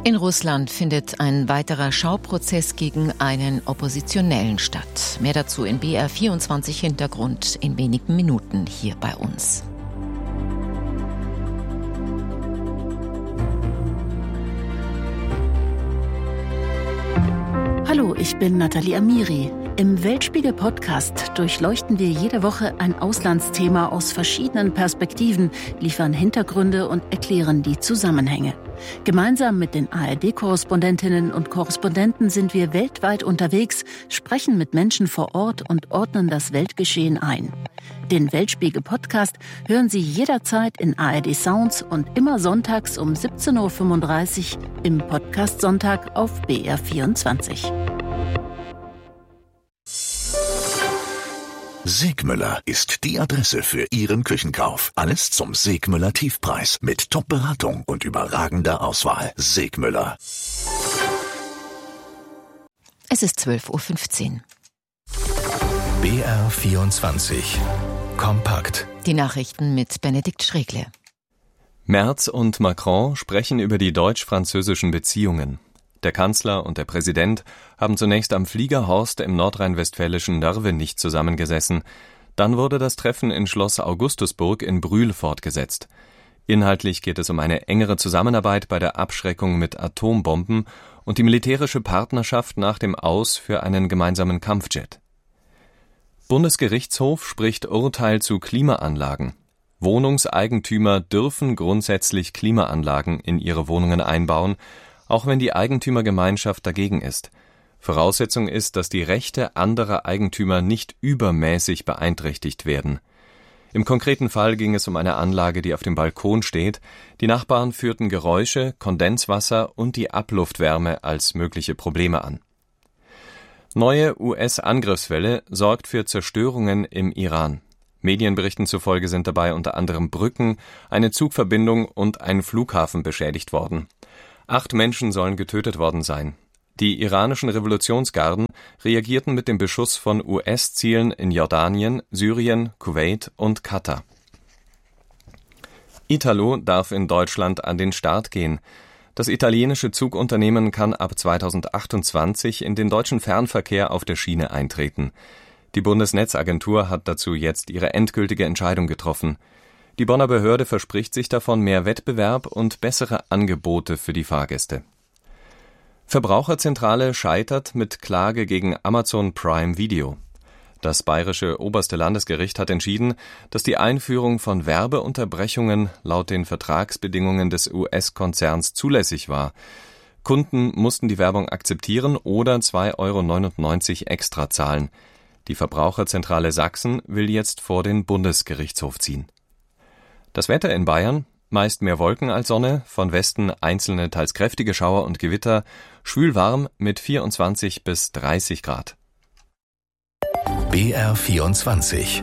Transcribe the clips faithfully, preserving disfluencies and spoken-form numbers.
In Russland findet ein weiterer Schauprozess gegen einen Oppositionellen statt. Mehr dazu in B R vierundzwanzig Hintergrund in wenigen Minuten hier bei uns. Hallo, ich bin Nathalie Amiri. Im Weltspiegel-Podcast durchleuchten wir jede Woche ein Auslandsthema aus verschiedenen Perspektiven, liefern Hintergründe und erklären die Zusammenhänge. Gemeinsam mit den A R D-Korrespondentinnen und Korrespondenten sind wir weltweit unterwegs, sprechen mit Menschen vor Ort und ordnen das Weltgeschehen ein. Den Weltspiegel-Podcast hören Sie jederzeit in A R D Sounds und immer sonntags um siebzehn Uhr fünfunddreißig im Podcast Sonntag auf B R vierundzwanzig. Segmüller ist die Adresse für Ihren Küchenkauf. Alles zum Segmüller Tiefpreis mit Top-Beratung und überragender Auswahl. Segmüller. Es ist zwölf Uhr fünfzehn. B R vierundzwanzig. Kompakt. Die Nachrichten mit Benedikt Schregle. Merz und Macron sprechen über die deutsch-französischen Beziehungen. Der Kanzler und der Präsident haben zunächst am Fliegerhorst im nordrhein-westfälischen Nörvenich zusammengesessen. Dann wurde das Treffen in Schloss Augustusburg in Brühl fortgesetzt. Inhaltlich geht es um eine engere Zusammenarbeit bei der Abschreckung mit Atombomben und die militärische Partnerschaft nach dem Aus für einen gemeinsamen Kampfjet. Bundesgerichtshof spricht Urteil zu Klimaanlagen. Wohnungseigentümer dürfen grundsätzlich Klimaanlagen in ihre Wohnungen einbauen, auch wenn die Eigentümergemeinschaft dagegen ist. Voraussetzung ist, dass die Rechte anderer Eigentümer nicht übermäßig beeinträchtigt werden. Im konkreten Fall ging es um eine Anlage, die auf dem Balkon steht. Die Nachbarn führten Geräusche, Kondenswasser und die Abluftwärme als mögliche Probleme an. Neue U S-Angriffswelle sorgt für Zerstörungen im Iran. Medienberichten zufolge sind dabei unter anderem Brücken, eine Zugverbindung und ein Flughafen beschädigt worden. Acht Menschen sollen getötet worden sein. Die iranischen Revolutionsgarden reagierten mit dem Beschuss von U S-Zielen in Jordanien, Syrien, Kuwait und Katar. Italo darf in Deutschland an den Start gehen. Das italienische Zugunternehmen kann ab zweitausendachtundzwanzig in den deutschen Fernverkehr auf der Schiene eintreten. Die Bundesnetzagentur hat dazu jetzt ihre endgültige Entscheidung getroffen. Die Bonner Behörde verspricht sich davon mehr Wettbewerb und bessere Angebote für die Fahrgäste. Verbraucherzentrale scheitert mit Klage gegen Amazon Prime Video. Das bayerische oberste Landesgericht hat entschieden, dass die Einführung von Werbeunterbrechungen laut den Vertragsbedingungen des U S-Konzerns zulässig war. Kunden mussten die Werbung akzeptieren oder zwei Euro neunundneunzig extra zahlen. Die Verbraucherzentrale Sachsen will jetzt vor den Bundesgerichtshof ziehen. Das Wetter in Bayern, meist mehr Wolken als Sonne, von Westen einzelne teils kräftige Schauer und Gewitter, schwül warm mit vierundzwanzig bis dreißig Grad. B R vierundzwanzig.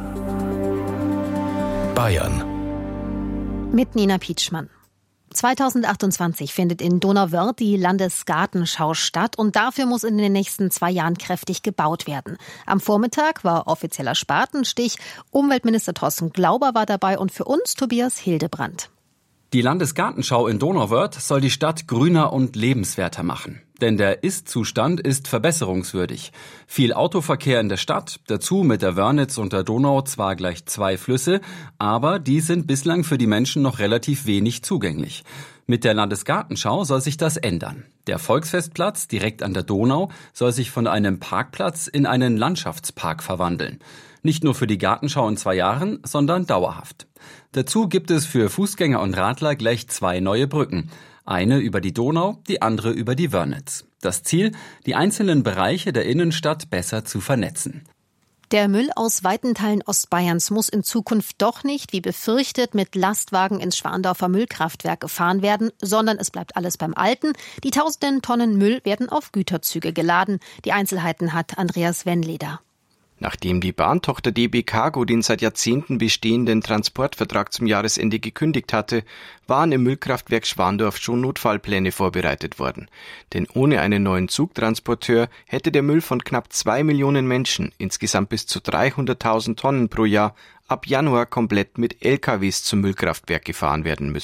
Bayern. Mit Nina Pietschmann. zweitausendachtundzwanzig findet in Donauwörth die Landesgartenschau statt und dafür muss in den nächsten zwei Jahren kräftig gebaut werden. Am Vormittag war offizieller Spatenstich, Umweltminister Thorsten Glauber war dabei und für uns Tobias Hildebrand. Die Landesgartenschau in Donauwörth soll die Stadt grüner und lebenswerter machen. Denn der Ist-Zustand ist verbesserungswürdig. Viel Autoverkehr in der Stadt, dazu mit der Wörnitz und der Donau zwar gleich zwei Flüsse, aber die sind bislang für die Menschen noch relativ wenig zugänglich. Mit der Landesgartenschau soll sich das ändern. Der Volksfestplatz direkt an der Donau soll sich von einem Parkplatz in einen Landschaftspark verwandeln. Nicht nur für die Gartenschau in zwei Jahren, sondern dauerhaft. Dazu gibt es für Fußgänger und Radler gleich zwei neue Brücken. Eine über die Donau, die andere über die Wörnitz. Das Ziel, die einzelnen Bereiche der Innenstadt besser zu vernetzen. Der Müll aus weiten Teilen Ostbayerns muss in Zukunft doch nicht, wie befürchtet, mit Lastwagen ins Schwandorfer Müllkraftwerk gefahren werden, sondern es bleibt alles beim Alten. Die tausenden Tonnen Müll werden auf Güterzüge geladen. Die Einzelheiten hat Andreas Wennleder. Nachdem die Bahntochter D B Cargo den seit Jahrzehnten bestehenden Transportvertrag zum Jahresende gekündigt hatte, waren im Müllkraftwerk Schwandorf schon Notfallpläne vorbereitet worden. Denn ohne einen neuen Zugtransporteur hätte der Müll von knapp zwei Millionen Menschen, insgesamt bis zu dreihunderttausend Tonnen pro Jahr, ab Januar komplett mit L K Ws zum Müllkraftwerk gefahren werden müssen.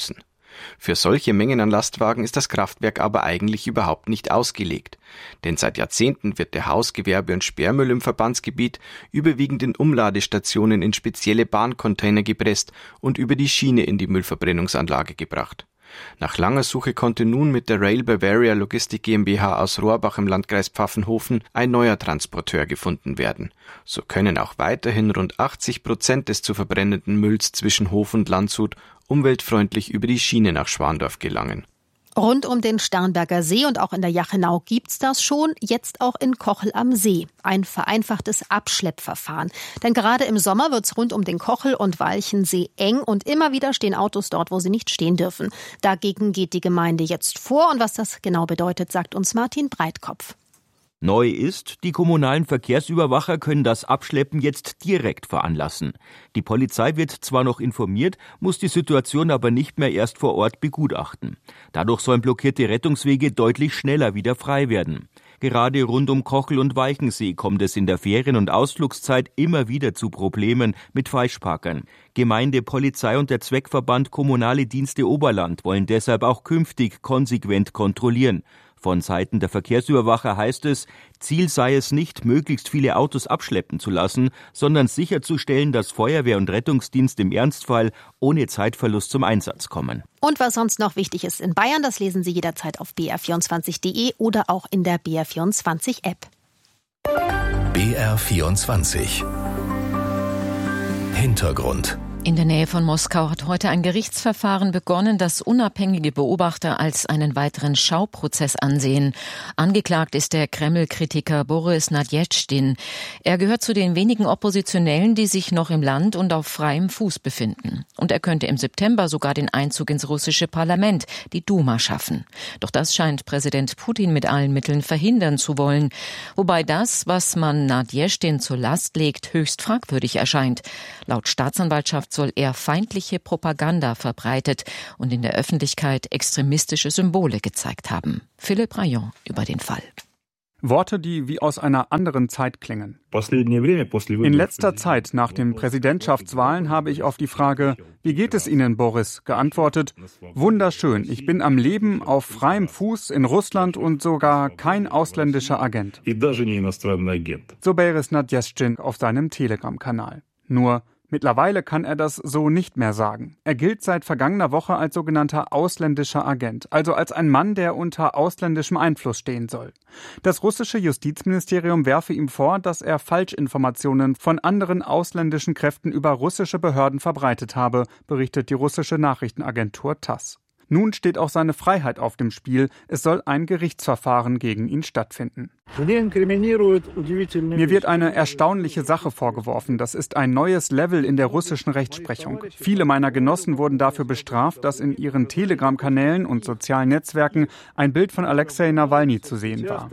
Für solche Mengen an Lastwagen ist das Kraftwerk aber eigentlich überhaupt nicht ausgelegt. Denn seit Jahrzehnten wird der Hausgewerbe- und Sperrmüll im Verbandsgebiet überwiegend in Umladestationen in spezielle Bahncontainer gepresst und über die Schiene in die Müllverbrennungsanlage gebracht. Nach langer Suche konnte nun mit der Rail Bavaria Logistik GmbH aus Rohrbach im Landkreis Pfaffenhofen ein neuer Transporteur gefunden werden. So können auch weiterhin rund achtzig Prozent des zu verbrennenden Mülls zwischen Hof und Landshut umweltfreundlich über die Schiene nach Schwandorf gelangen. Rund um den Starnberger See und auch in der Jachenau gibt's das schon, jetzt auch in Kochel am See. Ein vereinfachtes Abschleppverfahren. Denn gerade im Sommer wird's rund um den Kochel- und Walchensee eng und immer wieder stehen Autos dort, wo sie nicht stehen dürfen. Dagegen geht die Gemeinde jetzt vor und was das genau bedeutet, sagt uns Martin Breitkopf. Neu ist, die kommunalen Verkehrsüberwacher können das Abschleppen jetzt direkt veranlassen. Die Polizei wird zwar noch informiert, muss die Situation aber nicht mehr erst vor Ort begutachten. Dadurch sollen blockierte Rettungswege deutlich schneller wieder frei werden. Gerade rund um Kochel und Walchensee kommt es in der Ferien- und Ausflugszeit immer wieder zu Problemen mit Falschparkern. Gemeinde, Polizei und der Zweckverband Kommunale Dienste Oberland wollen deshalb auch künftig konsequent kontrollieren. Von Seiten der Verkehrsüberwacher heißt es, Ziel sei es nicht, möglichst viele Autos abschleppen zu lassen, sondern sicherzustellen, dass Feuerwehr und Rettungsdienst im Ernstfall ohne Zeitverlust zum Einsatz kommen. Und was sonst noch wichtig ist in Bayern, das lesen Sie jederzeit auf b r vierundzwanzig punkt de oder auch in der B R vierundzwanzig App. B R vierundzwanzig Hintergrund. In der Nähe von Moskau hat heute ein Gerichtsverfahren begonnen, das unabhängige Beobachter als einen weiteren Schauprozess ansehen. Angeklagt ist der Kreml-Kritiker Boris Nadjetschdin. Er gehört zu den wenigen Oppositionellen, die sich noch im Land und auf freiem Fuß befinden. Und er könnte im September sogar den Einzug ins russische Parlament, die Duma, schaffen. Doch das scheint Präsident Putin mit allen Mitteln verhindern zu wollen. Wobei das, was man Nadjetschdin zur Last legt, höchst fragwürdig erscheint. Laut Staatsanwaltschaft soll er feindliche Propaganda verbreitet und in der Öffentlichkeit extremistische Symbole gezeigt haben. Philipp Rayon über den Fall. Worte, die wie aus einer anderen Zeit klingen. In letzter Zeit nach den Präsidentschaftswahlen habe ich auf die Frage, wie geht es Ihnen, Boris, geantwortet, wunderschön, ich bin am Leben, auf freiem Fuß in Russland und sogar kein ausländischer Agent. So Boris Nadjetschdin auf seinem Telegram-Kanal. Nur mittlerweile kann er das so nicht mehr sagen. Er gilt seit vergangener Woche als sogenannter ausländischer Agent, also als ein Mann, der unter ausländischem Einfluss stehen soll. Das russische Justizministerium werfe ihm vor, dass er Falschinformationen von anderen ausländischen Kräften über russische Behörden verbreitet habe, berichtet die russische Nachrichtenagentur TASS. Nun steht auch seine Freiheit auf dem Spiel. Es soll ein Gerichtsverfahren gegen ihn stattfinden. Mir wird eine erstaunliche Sache vorgeworfen. Das ist ein neues Level in der russischen Rechtsprechung. Viele meiner Genossen wurden dafür bestraft, dass in ihren Telegram-Kanälen und sozialen Netzwerken ein Bild von Alexei Nawalny zu sehen war,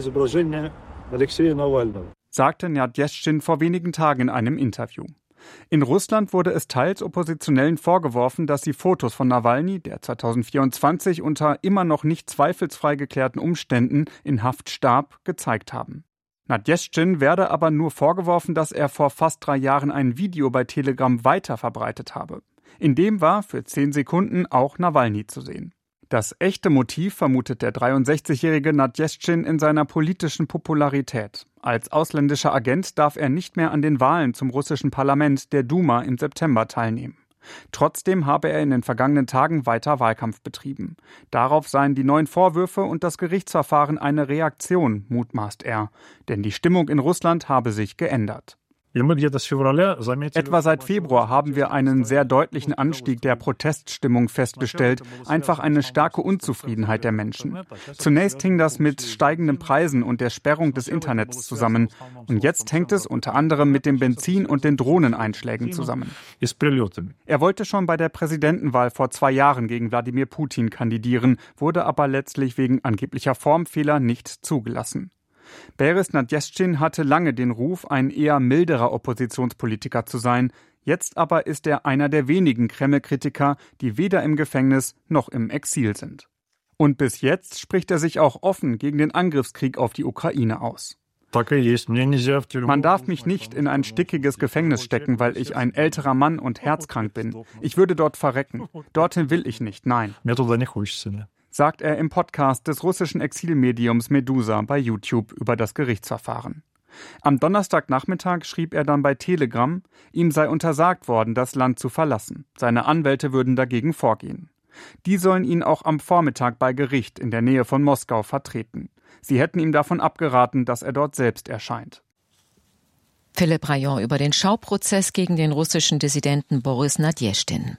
sagte Nadjetschdin vor wenigen Tagen in einem Interview. In Russland wurde es teils Oppositionellen vorgeworfen, dass sie Fotos von Nawalny, der zweitausendvierundzwanzig unter immer noch nicht zweifelsfrei geklärten Umständen in Haft starb, gezeigt haben. Nadjetschdin werde aber nur vorgeworfen, dass er vor fast drei Jahren ein Video bei Telegram weiter verbreitet habe. In dem war für zehn Sekunden auch Nawalny zu sehen. Das echte Motiv vermutet der dreiundsechzigjährige Nadjetschdin in seiner politischen Popularität. Als ausländischer Agent darf er nicht mehr an den Wahlen zum russischen Parlament, der Duma, im September teilnehmen. Trotzdem habe er in den vergangenen Tagen weiter Wahlkampf betrieben. Darauf seien die neuen Vorwürfe und das Gerichtsverfahren eine Reaktion, mutmaßt er. Denn die Stimmung in Russland habe sich geändert. Etwa seit Februar haben wir einen sehr deutlichen Anstieg der Proteststimmung festgestellt, einfach eine starke Unzufriedenheit der Menschen. Zunächst hing das mit steigenden Preisen und der Sperrung des Internets zusammen. Und jetzt hängt es unter anderem mit dem Benzin und den Drohneneinschlägen zusammen. Er wollte schon bei der Präsidentenwahl vor zwei Jahren gegen Wladimir Putin kandidieren, wurde aber letztlich wegen angeblicher Formfehler nicht zugelassen. Boris Nadjetschdin hatte lange den Ruf, ein eher milderer Oppositionspolitiker zu sein. Jetzt aber ist er einer der wenigen Kreml-Kritiker, die weder im Gefängnis noch im Exil sind. Und bis jetzt spricht er sich auch offen gegen den Angriffskrieg auf die Ukraine aus. Man darf mich nicht in ein stickiges Gefängnis stecken, weil ich ein älterer Mann und herzkrank bin. Ich würde dort verrecken. Dorthin will ich nicht, nein. Sagt er im Podcast des russischen Exilmediums Medusa bei YouTube über das Gerichtsverfahren. Am Donnerstagnachmittag schrieb er dann bei Telegram, ihm sei untersagt worden, das Land zu verlassen. Seine Anwälte würden dagegen vorgehen. Die sollen ihn auch am Vormittag bei Gericht in der Nähe von Moskau vertreten. Sie hätten ihm davon abgeraten, dass er dort selbst erscheint. Philipp Rayon über den Schauprozess gegen den russischen Dissidenten Boris Nadjeschtin.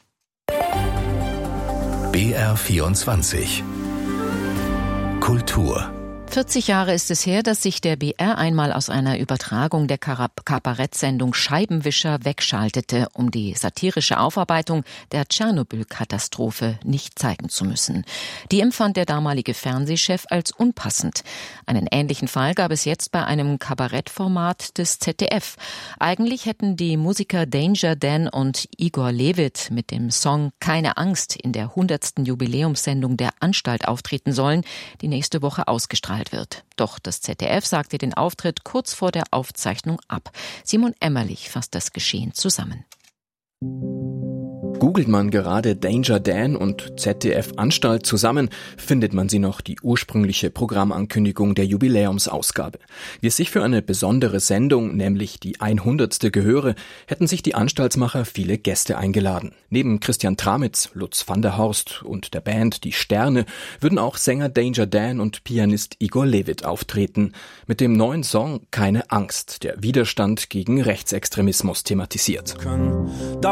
B R vierundzwanzig Kultur. vierzig Jahre ist es her, dass sich der B R einmal aus einer Übertragung der Kabarettsendung Scheibenwischer wegschaltete, um die satirische Aufarbeitung der Tschernobyl-Katastrophe nicht zeigen zu müssen. Die empfand der damalige Fernsehchef als unpassend. Einen ähnlichen Fall gab es jetzt bei einem Kabarettformat des Z D F. Eigentlich hätten die Musiker Danger Dan und Igor Levit mit dem Song Keine Angst in der hundertsten Jubiläumssendung der Anstalt auftreten sollen, die nächste Woche ausgestrahlt wird. Doch das Z D F sagte den Auftritt kurz vor der Aufzeichnung ab. Simon Emmerlich fasst das Geschehen zusammen. Googelt man gerade Danger Dan und Z D F Anstalt zusammen, findet man sie noch, die ursprüngliche Programmankündigung der Jubiläumsausgabe. Wie es sich für eine besondere Sendung, nämlich die hundertste gehöre, hätten sich die Anstaltsmacher viele Gäste eingeladen. Neben Christian Tramitz, Lutz van der Horst und der Band Die Sterne würden auch Sänger Danger Dan und Pianist Igor Levit auftreten. Mit dem neuen Song Keine Angst, der Widerstand gegen Rechtsextremismus thematisiert.